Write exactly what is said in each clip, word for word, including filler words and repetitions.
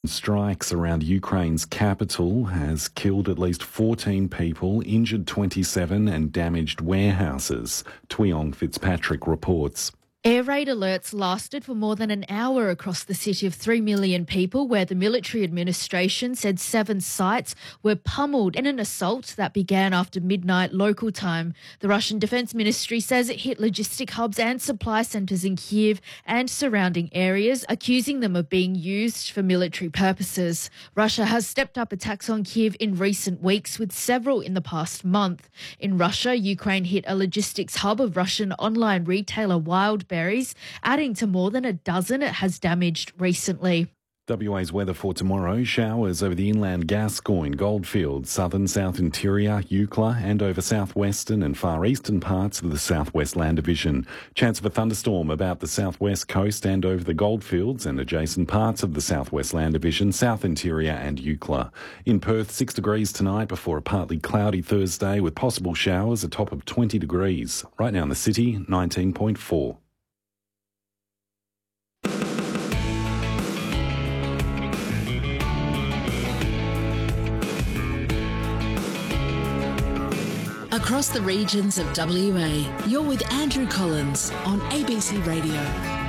Strikes around Ukraine's capital has killed at least fourteen people, injured twenty-seven and damaged warehouses. Tuyong Fitzpatrick reports. Air raid alerts lasted for more than an hour across the city of three million people, where the military administration said seven sites were pummeled in an assault that began after midnight local time. The Russian Defense Ministry says it hit logistic hubs and supply centres in Kyiv and surrounding areas, accusing them of being used for military purposes. Russia has stepped up attacks on Kyiv in recent weeks, with several in the past month. In Russia, Ukraine hit a logistics hub of Russian online retailer Wild Berries, adding to more than a dozen it has damaged recently. W A's weather for tomorrow: showers over the inland Gascoyne, Goldfields, southern South Interior, Eucla and over southwestern and far eastern parts of the Southwest Land Division. Chance of a thunderstorm about the southwest coast and over the Goldfields and adjacent parts of the Southwest Land Division, South Interior and Eucla. In Perth, six degrees tonight before a partly cloudy Thursday with possible showers, a top of twenty degrees. Right now in the city, nineteen point four. Across the regions of W A, you're with Andrew Collins on A B C Radio.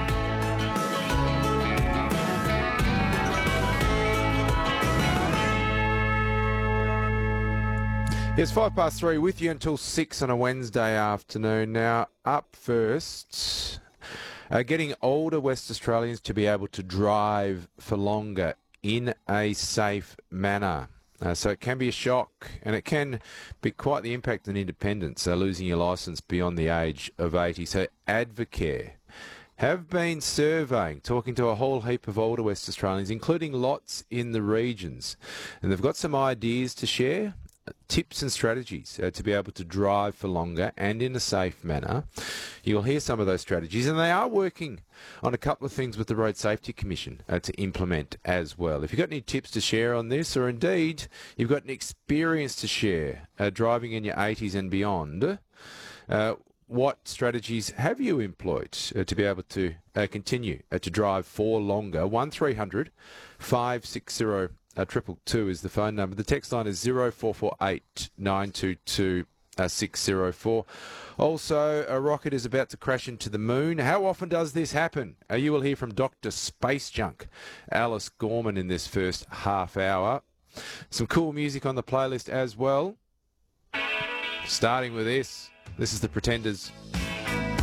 It's five past three with you until six on a Wednesday afternoon. Now, up first, uh, getting older West Australians to be able to drive for longer in a safe manner. Uh, so it can be a shock, and it can be quite the impact on independence, uh, losing your licence beyond the age of eighty. So Advocare have been surveying, talking to a whole heap of older West Australians, including lots in the regions. And they've got some ideas to share, tips and strategies uh, to be able to drive for longer and in a safe manner. You'll hear some of those strategies, and they are working on a couple of things with the Road Safety Commission uh, to implement as well. If you've got any tips to share on this, or indeed you've got an experience to share uh, driving in your eighties and beyond, uh, what strategies have you employed uh, to be able to uh, continue uh, to drive for longer? one three hundred five six zero Uh, triple two is the phone number. The text line is zero four four eight nine two two six zero four. Also, a rocket is about to crash into the moon. How often does this happen? Uh, you will hear from Doctor Space Junk, Alice Gorman, in this first half hour. Some cool music on the playlist as well. Starting with this. This is the Pretenders.